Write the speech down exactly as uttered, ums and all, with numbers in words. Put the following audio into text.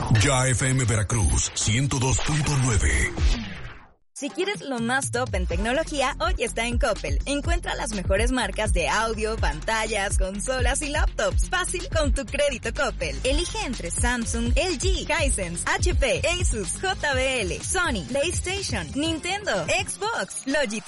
Ya F M Veracruz, ciento dos punto nueve. Si quieres lo más top en tecnología, hoy está en Coppel. Encuentra las mejores marcas de audio, pantallas, consolas y laptops. Fácil con tu crédito Coppel. Elige entre Samsung, L G, Hisense, H P, Asus, J B L, Sony, PlayStation, Nintendo, Xbox, Logitech.